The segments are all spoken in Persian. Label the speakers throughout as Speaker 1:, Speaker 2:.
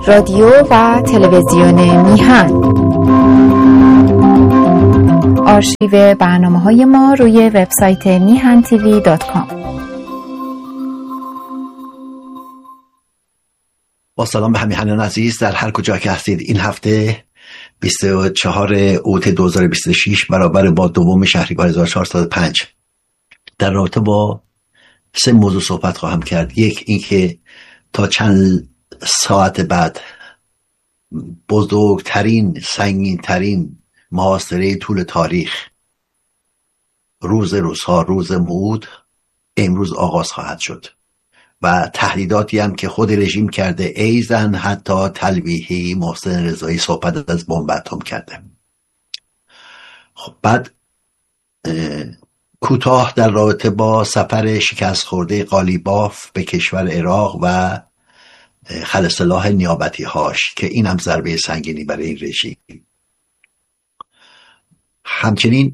Speaker 1: رادیو و تلویزیون میهن. آرشیو برنامه‌های ما روی وبسایت mihantv.com.
Speaker 2: با سلام به همیهنان عزیز در هر کجا که هستید. این هفته 24 اوت 2026 برابر با 2 شهریور 1405 در رابطه با 3 موضوع صحبت خواهم کرد. یک، اینکه تا چند ساعت بعد بزرگترین سنگینترین محاصره طول تاریخ، روز روزها، روز موعود، امروز آغاز خواهد شد و تهدیداتی هم که خود رژیم کرده، ایزن حتی تلویحی محسن رضایی صحبت از بمب اتم کرده. خب بعد کوتاه در رابطه با سفر شکست خورده قالیباف به کشور عراق و خلسلاح نیابتی هاش که این هم ضربه سنگینی برای این رژیم. همچنین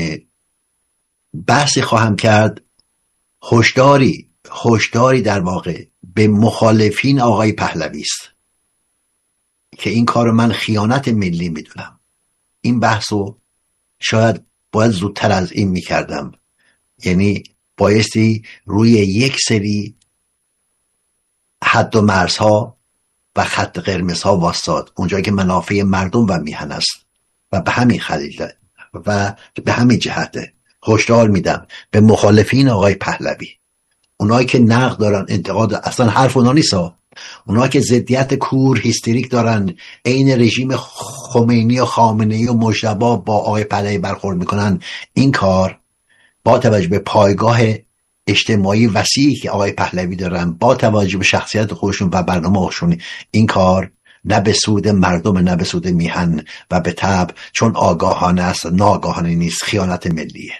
Speaker 2: بحثی خواهم کرد، هشداری در واقع به مخالفین آقای پهلوی است که این کار من خیانت ملی میدونم. این بحثو شاید باید زودتر از این میکردم، یعنی بایستی روی یک سری حد و مرزها و خط قرمزها واسطاد، اونجایی که منافع مردم و میهن است و به همین خلیل و به همین جهته هشدار میدم به مخالفین آقای پهلوی، اونایی که نقد دارن، انتقاد، اصلا حرف اونا نیست، اونایی که ضدیت کور هیستریک دارن، عین رژیم خمینی و خامنه‌ای و مجتبی با آقای پهلوی برخورد میکنن، این کار با توجه به پایگاه اجتماعی وسیعی که آقای پهلوی دارن، با توجه به شخصیت خودشون و برنامه خودشون، این کار نه به سود مردم نه به سود میهن و به طبع چون آگاهانه است، ناآگاهانه نیست، خیانت ملیه.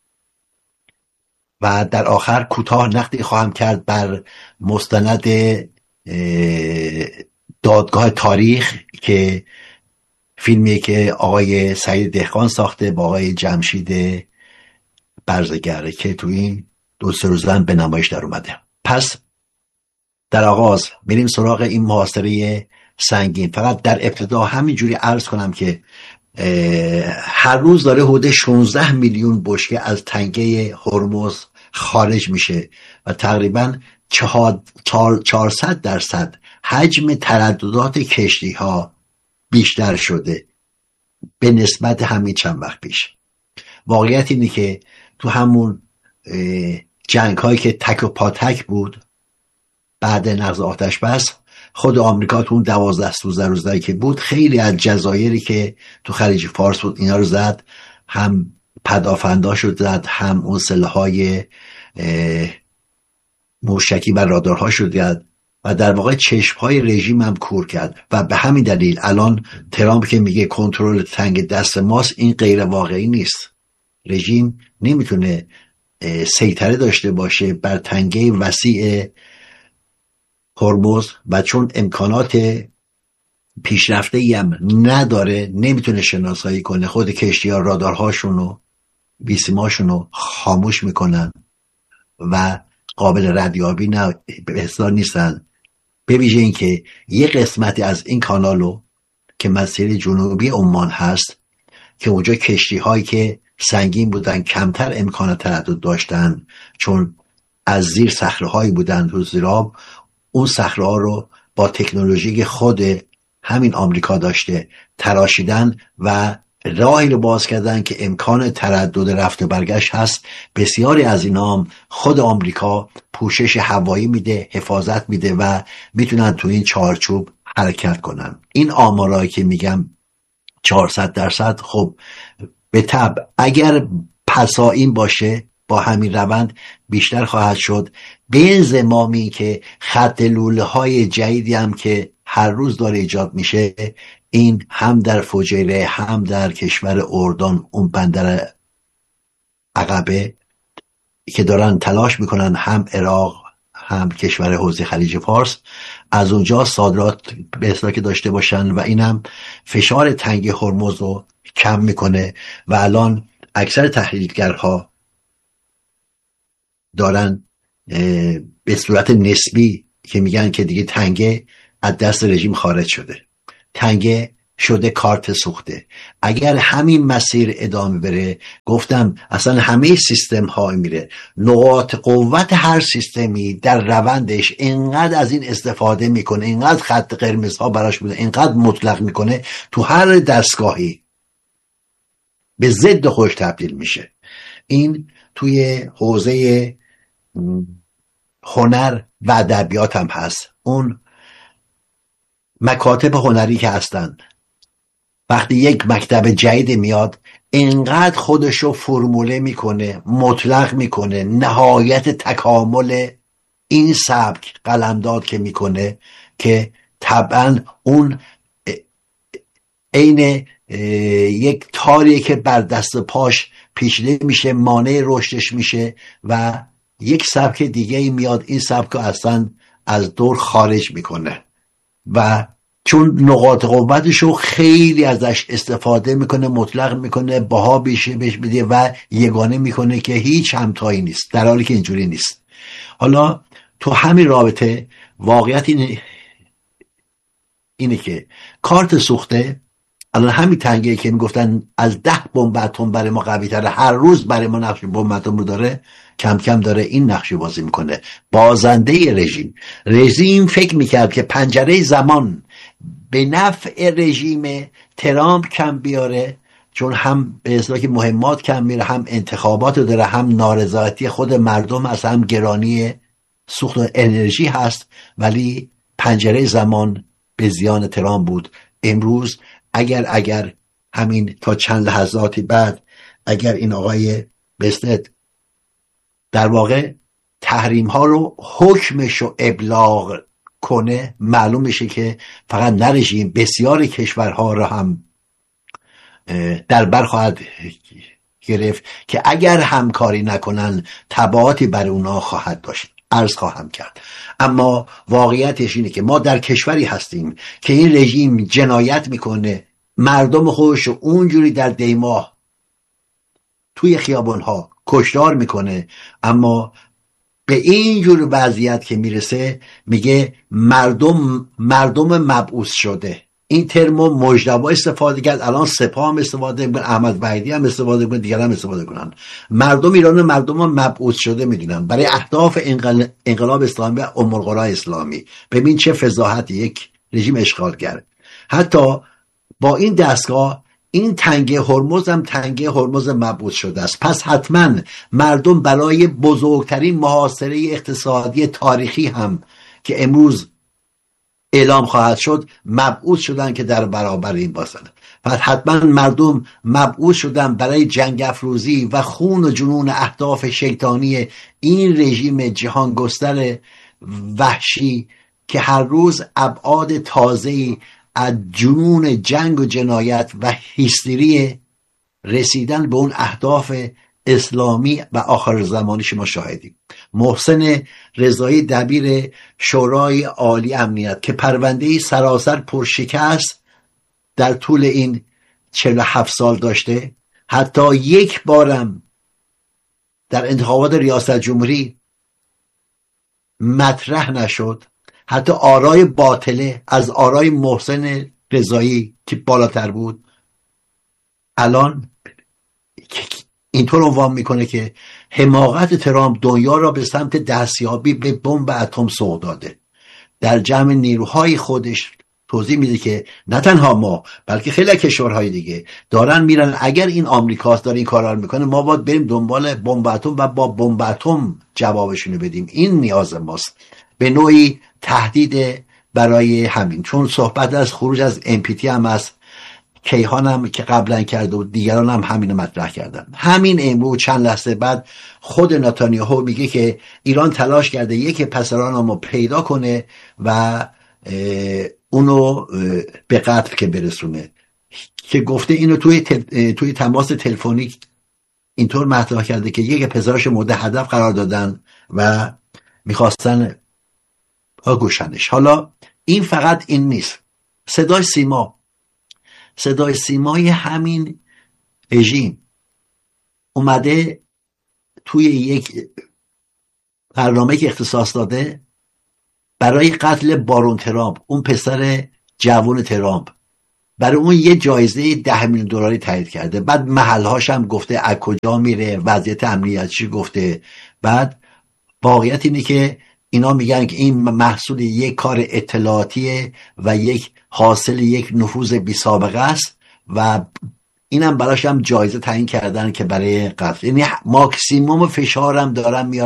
Speaker 2: و در آخر کوتاه نقدی خواهم کرد بر مستند دادگاه تاریخ که فیلمیه که آقای سعید دهقان ساخته با آقای جمشید برزگر که تو این 2-3 روز به نمایش در اومده. پس در آغاز بریم سراغ این محاصره سنگین. فقط در ابتدا همینجوری عرض کنم که هر روز داره حدود 16 میلیون بشکه از تنگه هرمز خارج میشه و تقریبا 400% حجم ترددات کشتی ها بیشتر شده به نسبت همین چند وقت پیش. واقعیت اینه که تو همون جنگ هایی که تک و پاتک بود بعد نقض آتش بس، خود آمریکا تو اون 12 روزایی که بود خیلی از جزایری که تو خلیج فارس بود اینا رو زد، هم پدافنداش رو زد، هم اون سلاح‌های موشکی و رادارهاش رو زد و در واقع چشم‌های رژیم هم کور کرد و به همین دلیل الان ترامپ که میگه کنترل تنگ دست ماست، این غیر واقعی نیست. رژیم نمیتونه سیطره داشته باشه بر تنگه وسیع هرمز و چون امکانات پیشرفته‌ای هم نداره، نمیتونه شناسایی کنه. خود کشتی‌ها رادارهاشون و بیسیماشون رو خاموش میکنن و قابل ردیابی به اصطلاح نیستن. به ویژه این که یه قسمتی از این کانالو که مسیر جنوبی عمان هست که اونجا کشتی‌هایی که سنگین بودن کمتر امکان تردد داشتن، چون از زیر صخره‌هایی بودن تو زیراب، اون صخره‌ها رو با تکنولوژی خود همین آمریکا داشته تراشیدن و راهی رو باز کردن که امکان تردد رفت و برگشت هست. بسیاری از اینا هم خود آمریکا پوشش هوایی میده، حفاظت میده و میتونن تو این چارچوب حرکت کنن. این آمارایی که میگم 400%، خب به طبع اگر پسائین باشه با همین روند بیشتر خواهد شد، به انضمامی که خط لوله های جدیدی هم که هر روز داره ایجاد میشه، این هم در فجیره هم در کشور اردن، اون بندر عقبه که دارن تلاش میکنن، هم عراق هم کشور حوزه خلیج فارس، از اونجا صادرات به اصطلاح که داشته باشن و این هم فشار تنگ هرمز رو کم میکنه و الان اکثر تحلیلگرها دارن به صورت نسبی که میگن که دیگه تنگه از دست رژیم خارج شده، تنگه شده کارت سوخته. اگر همین مسیر ادامه بره، گفتم اصلا همه سیستم ها میره، نقاط قوت هر سیستمی در روندش اینقدر از این استفاده میکنه، اینقدر خط قرمز ها براش بوده، اینقدر مطلق میکنه، تو هر دستگاهی به ضد خودش تبدیل میشه. این توی حوزه هنر و ادبیات هم هست. اون مکاتب هنری که هستن، وقتی یک مکتب جدید میاد اینقدر خودشو فرموله میکنه، مطلق میکنه، نهایت تکامل این سبک قلمداد که میکنه که طبعا اون عین یک تاریه که بر دست پاش پیچیده میشه، مانع رشدش میشه و یک سبک دیگه میاد این سبک اصلا از دور خارج میکنه و چون نقاط قوتشو خیلی ازش استفاده میکنه، مطلق میکنه، بها بهش میده و یگانه میکنه که هیچ همتایی نیست، در حالی که اینجوری نیست. حالا تو همین رابطه واقعیت اینه که کارت سوخته الان همین تنگه که میگفتن از 10 بمب اتم برای ما قوی تره، هر روز برای ما نقش بمب اتم رو داره، کم کم داره این نقش بازی میکنه. بازنده رژیم فکر میکرد که پنجره زمان به نفع رژیم ترامپ کم بیاره، چون هم به اصطلاح مهمات کم میره، هم انتخابات داره، هم نارضایتی خود مردم از، هم گرانی سوخت و انرژی هست، ولی پنجره زمان به زیان ترامپ بود. امروز اگر همین تا چند لحظاتی بعد اگر این آقای بسنت در واقع تحریم ها رو حکمش رو ابلاغ کنه، معلوم میشه که فقط نه رژیم، بسیاری کشورها رو هم در بر خواهد گرفت که اگر همکاری نکنن تبعاتی بر اونا خواهد داشت، عرض خواهم کرد. اما واقعیتش اینه که ما در کشوری هستیم که این رژیم جنایت میکنه، مردم خودش رو اونجوری در دیماه توی خیابانها کشتار میکنه، اما به این جور وضعیت که میرسه میگه مردم مبعوث شده. این ترمو مجتبی استفاده کرد، الان سپاه هم استفاده میکنن، احمد وحیدی هم استفاده میکنن، دیگر هم استفاده کنن. مردم ایران مردم مبعوث شده میدونن برای اهداف انقلاب اسلامی و ام‌القری اسلامی. ببین چه فضاحتی، یک رژیم اشغالگر. حتی با این دستگاه این تنگه هرمز هم تنگه هرمز مبعوث شده است. پس حتما مردم برای بزرگترین محاصره اقتصادی تاریخی هم که امروز اعلام خواهد شد مبعوث شدن که در برابر این باشن. پس حتما مردم مبعوث شدن برای جنگ افروزی و خون و جنون اهداف شیطانی این رژیم جهانگستر وحشی که هر روز ابعاد تازه‌ای از جنون جنگ و جنایت و هیستری رسیدن به اون اهداف اسلامی و آخر زمانی شما شاهدیم. محسن رضایی دبیر شورای عالی امنیت که پرونده سراسر پرشکست در طول این 47 سال داشته، حتی یک بارم در انتخابات ریاست جمهوری مطرح نشد، حتی آرای باطله از آرای محسن رضایی که بالاتر بود الان اینطور عنوان میکنه که حماقت ترامپ دنیا را به سمت دستیابی به بمب اتم سوق داده. در جمع نیروهای خودش توضیح میده که نه تنها ما بلکه خیلی کشورهای دیگه دارن میرن، اگر این آمریکاست داره این کارا رو میکنه ما باید بریم دنبال بمب اتم و با بمب اتم جوابشونو بدیم. این نیاز ماست، به نوعی تهدید برای همین. چون صحبت از خروج از NPT هم است، کیهان هم که قبلا کرده و دیگران هم همین مطرح کردن. همین امروز چند لحظه بعد خود نتانیاهو میگه که ایران تلاش کرده یک پسرانمو پیدا کنه و اونو به قتل که برسونه، که گفته اینو توی تماس تلفنی اینطور مطرح کرده که یک پسرش مورد هدف قرار دادن و میخواستن گوشنش. حالا این فقط این نیست، صدای سیمای همین رژیم اومده توی یک برنامه که اختصاص داده برای قتل بارون ترامپ، اون پسر جوان ترامپ، برای اون یه جایزه $10 میلیون تایید کرده. بعد محلهاش هم گفته از کجا میره، وضعیت امنیتیش گفته. بعد واقعیت اینه که اینا میگن که این محصول یک کار اطلاعاتیه و یک حاصل یک نفوذ بی سابقه است و اینم براش هم جایزه تعیین کردن که برای قتل. یعنی ماکسیموم فشارم دارن میارن